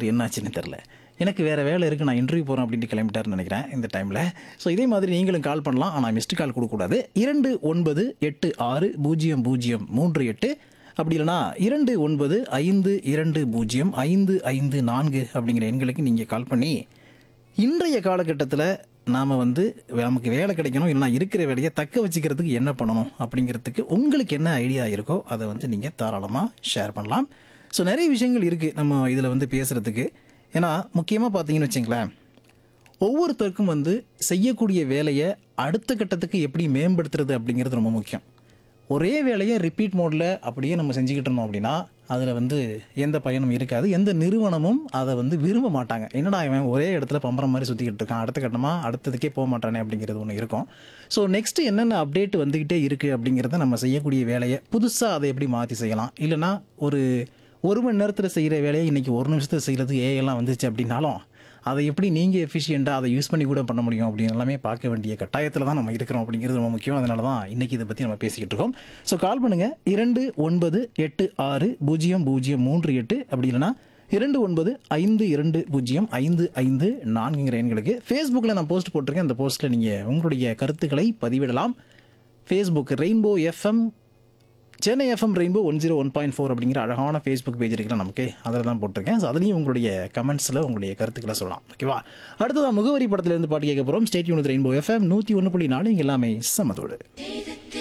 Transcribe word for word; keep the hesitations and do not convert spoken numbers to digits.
அவர் என்னாச்சுன்னு தெரில. எனக்கு வேறு வேலை இருக்குது, நான் இன்டர்வியூ போகிறேன் அப்படின்ட்டு கிளம்பிட்டாருன்னு நினைக்கிறேன் இந்த டைமில். ஸோ இதே மாதிரி நீங்களும் கால் பண்ணலாம். ஆனால் மிஸ்டு கால் கொடுக்கக்கூடாது. இரண்டு ஒன்பது எட்டு ஆறு பூஜ்ஜியம் பூஜ்ஜியம் மூன்று எட்டு அப்படி இல்லைனா இரண்டு ஒன்பது ஐந்து இரண்டு பூஜ்ஜியம் ஐந்து ஐந்து நான்கு அப்படிங்கிற எண்களுக்கு நீங்கள் கால் பண்ணி இன்றைய காலகட்டத்தில் நாம் வந்து நமக்கு வேலை கிடைக்கணும், இல்லைனா இருக்கிற வேலையை தக்க வச்சுக்கிறதுக்கு என்ன பண்ணணும் அப்படிங்கிறதுக்கு உங்களுக்கு என்ன ஐடியா இருக்கோ அதை வந்து நீங்கள் தாராளமாக ஷேர் பண்ணலாம். ஸோ நிறைய விஷயங்கள் இருக்குது நம்ம இதில் வந்து பேசுகிறதுக்கு. ஏன்னா முக்கியமாக பார்த்தீங்கன்னு வச்சுங்களேன், ஒவ்வொருத்தருக்கும் வந்து செய்யக்கூடிய வேலையை அடுத்த கட்டத்துக்கு எப்படி மேம்படுத்துறது அப்படிங்கிறது ரொம்ப முக்கியம். ஒரே வேலையை ரிப்பீட் மோடில் அப்படியே நம்ம செஞ்சுக்கிட்டு இருந்தோம் அப்படின்னா அதில் வந்து எந்த பயனும் இருக்காது. எந்த நிறுவனமும் அதை வந்து விரும்ப மாட்டாங்க. என்னடா இவன் ஒரே இடத்துல பம்பரம் மாதிரி சுற்றிக்கிட்டு இருக்கான், அடுத்த கட்டமாக அடுத்ததுக்கே போக மாட்டானே அப்படிங்கிறது ஒன்று இருக்கும். ஸோ நெக்ஸ்ட்டு என்னென்ன அப்டேட் வந்துக்கிட்டே இருக்குது அப்படிங்கிறத நம்ம செய்யக்கூடிய வேலையை புதுசாக அதை எப்படி மாற்றி செய்யலாம். இல்லைனா ஒரு ஒரு மணி நேரத்தில் செய்கிற வேலையை இன்றைக்கி ஒரு நிமிஷத்தில் செய்கிறது ஏஎல்லாம் வந்துச்சு அப்படின்னாலும் அதை எப்படி நீங்கள் எஃபிஷியண்ட்டாக அதை யூஸ் பண்ணி கூட பண்ண முடியும் அப்படின்னு எல்லாமே பார்க்க வேண்டிய கட்டாயத்தில் தான் நம்ம இருக்கிறோம் அப்படிங்கிறது ரொம்ப முக்கியம். அதனால தான் இன்றைக்கி இதை பற்றி நம்ம பேசிக்கிட்டு இருக்கோம். ஸோ கால் பண்ணுங்கள் இரண்டு ஒன்பது எட்டு ஆறு பூஜ்ஜியம் பூஜ்ஜியம் மூன்று எட்டு அப்படி இல்லைனா இரண்டு ஒன்பது ஐந்து இரண்டு பூஜ்ஜியம் ஐந்து ஐந்து நான்குங்கிற எண்களுக்கு. ஃபேஸ்புக்கில் நான் போஸ்ட் போட்டிருக்கேன். அந்த போஸ்ட்டில் நீங்கள் உங்களுடைய கருத்துக்களை பதிவிடலாம். Facebook rainbow FM Chennai FM rainbow one zero one point four அப்படிங்கிற அழகான ஃபேஸ்புக் பேஜ் இருக்கிற நமக்கு அதில் தான் போட்டிருக்கேன். ஸோ அதுலேயும் உங்களுடைய கமெண்ட்ஸில் உங்களுடைய கருத்துக்களை சொல்லலாம். ஓகேவா? அடுத்ததான் முகவரி படத்துலேருந்து பாட்டு கேட்க போகிறோம். ஸ்டேட் யூனிட் ரெயின்போ எஃப்எம் நூற்றி ஒன்று புள்ளி நாலு இங்கே எல்லாமே சமத்தோடு.